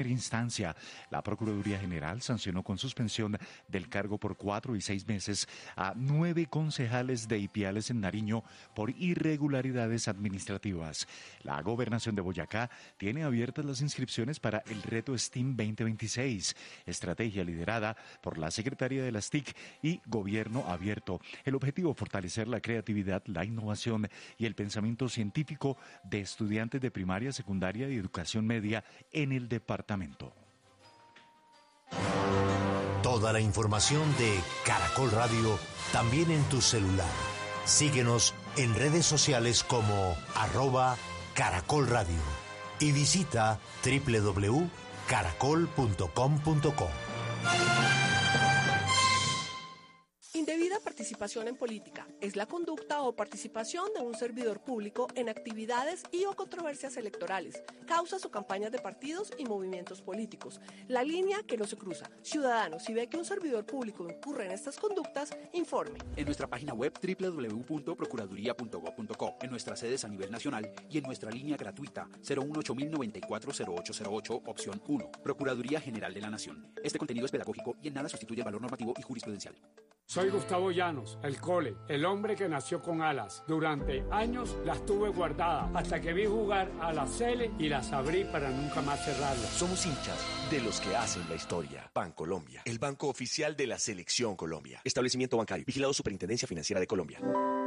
Instancia, la Procuraduría General sancionó con suspensión del cargo por 4 y 6 meses a 9 concejales de Ipiales en Nariño por irregularidades administrativas. La Gobernación de Boyacá tiene abiertas las inscripciones para el reto STEAM 2026, estrategia liderada por la Secretaría de las TIC y Gobierno Abierto. El objetivo, fortalecer la creatividad, la innovación y el pensamiento científico de estudiantes de primaria, secundaria y educación media en el departamento. Toda la información de Caracol Radio también en tu celular. Síguenos en redes sociales como @Caracol Radio y visita www.caracol.com.co. Indebida participación en política es la conducta o participación de un servidor público en actividades y o controversias electorales, causas o campañas de partidos y movimientos políticos. La línea que no se cruza. Ciudadano, si ve que un servidor público incurre en estas conductas, informe. En nuestra página web www.procuraduría.gov.co, en nuestras sedes a nivel nacional y en nuestra línea gratuita 018-094-0808, opción 1. Procuraduría General de la Nación. Este contenido es pedagógico y en nada sustituye el valor normativo y jurisprudencial. Soy Gustavo Llanos, el Cole, el hombre que nació con alas. Durante años las tuve guardadas hasta que vi jugar a la Cele y las abrí para nunca más cerrarlas. Somos hinchas de los que hacen la historia. Bancolombia, el banco oficial de la Selección Colombia. Establecimiento bancario, vigilado Superintendencia Financiera de Colombia.